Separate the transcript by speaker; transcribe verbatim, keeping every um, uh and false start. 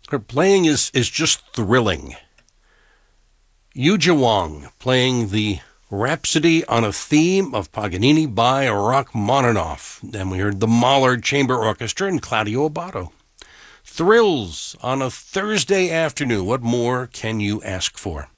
Speaker 1: Her playing is, is just thrilling. Yuja Wang playing the Rhapsody on a theme of Paganini by Rachmaninoff. Then we heard the Mahler Chamber Orchestra and Claudio Abbado. Thrills on a Thursday afternoon. What more can you ask for?